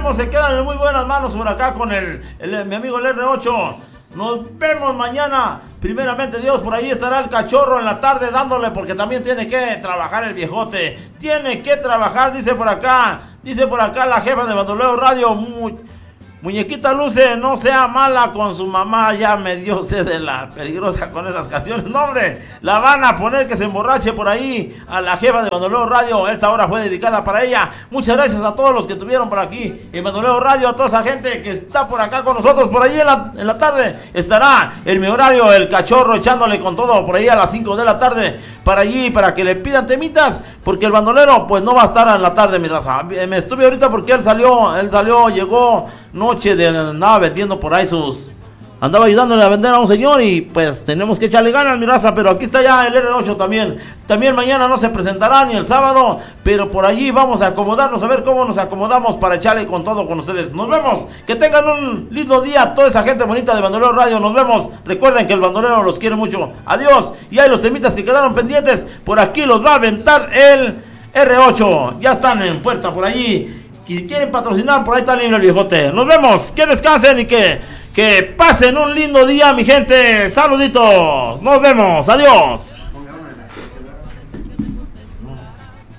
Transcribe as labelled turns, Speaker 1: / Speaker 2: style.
Speaker 1: vemos, se quedan en muy buenas manos por acá con mi amigo el R8. Nos vemos mañana. Primeramente Dios, por ahí estará el cachorro en la tarde dándole, porque también tiene que trabajar el viejote. Tiene que trabajar, dice por acá la jefa de Bandolero Radio. Muñequita Luce, no sea mala con su mamá, ya me dio sed de la peligrosa con esas canciones. No, hombre, la van a poner que se emborrache por ahí a la jefa de Bandolero Radio. Esta hora fue dedicada para ella. Muchas gracias a todos los que estuvieron por aquí en Bandolero Radio, a toda esa gente que está por acá con nosotros. Por ahí en la tarde estará en mi horario el cachorro echándole con todo por ahí a las 5 de la tarde para allí, para que le pidan temitas, porque el bandolero pues no va a estar en la tarde, mi raza. Me estuve ahorita porque él salió, llegó noche andaba vendiendo por ahí andaba ayudándole a vender a un señor y pues tenemos que echarle ganas, mi raza. Pero aquí está ya el R8 también mañana no se presentará ni el sábado, pero por allí vamos a acomodarnos, a ver cómo nos acomodamos para echarle con todo con ustedes. Nos vemos, que tengan un lindo día toda esa gente bonita de Bandolero Radio. Nos vemos, recuerden que el bandolero los quiere mucho. Adiós, y hay los temitas que quedaron pendientes, por aquí los va a aventar el R8, ya están en puerta por allí. Y si quieren patrocinar, por ahí está libre el viejote. Nos vemos, que descansen y que pasen un lindo día, mi gente. Saluditos, nos vemos, adiós.